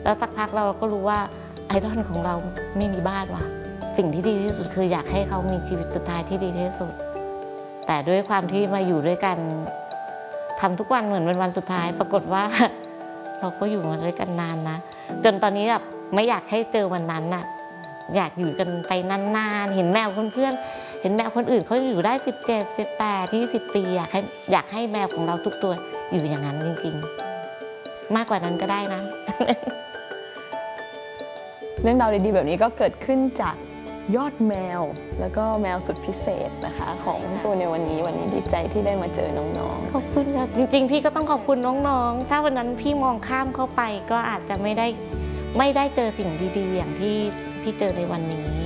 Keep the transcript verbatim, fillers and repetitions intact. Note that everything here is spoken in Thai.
แล้วสักพักเราก็รู้ว่าไอดอลของเราไม่มีบ้านว่ะสิ่งที่ดีที่สุดคืออยากให้เขามีชีวิตสุดท้ายที่ดีที่สุดแต่ด้วยความที่มาอยู่ด้วยกันทำทุกวันเหมือนเป็นวันสุดท้ายปรากฏว่าเราก็อยู่มาด้วยกันนานนะจนตอนนี้แบบไม่อยากให้เจอวันนั้นน่ะอยากอยู่กันไปนานๆเห็นแมวเพื่อนๆเห็นแมวคนอื่นเขาอยู่ได้สิบเจ็ด สิบแปด ยี่สิบปีอยากให้อยากให้แมวของเราทุกตัวอยู่อย่างนั้นจริงๆมากกว่านั้นก็ได้นะเรื่องราวดีๆแบบนี้ก็เกิดขึ้นจากยอดแมวแล้วก็แมวสุดพิเศษนะคะของตัวในวันนี้วันนี้ดีใจที่ได้มาเจอน้องๆขอบคุณค่ะจริงๆพี่ก็ต้องขอบคุณน้องๆถ้าวันนั้นพี่มองข้ามเข้าไปก็อาจจะไม่ได้ไม่ได้เจอสิ่งดีๆอย่างที่พี่เจอในวันนี้